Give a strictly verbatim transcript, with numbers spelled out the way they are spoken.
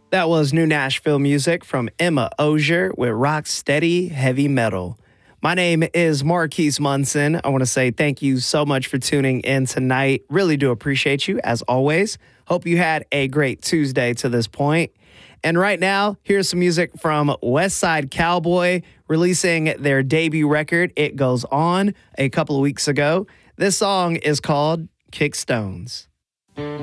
That was new Nashville music from Emma Ozier with Rock Steady Heavy Metal. My name is Marquise Munson. I want to say thank you so much for tuning in tonight. Really do appreciate you, as always. Hope you had a great Tuesday to this point. And right now, here's some music from West Side Cowboy, releasing their debut record, It Goes On, a couple of weeks ago. This song is called Kick Stones.